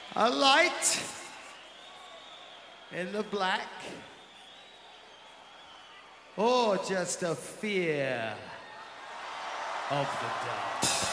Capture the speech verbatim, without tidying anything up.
A light in the black, or just a fear of the dark?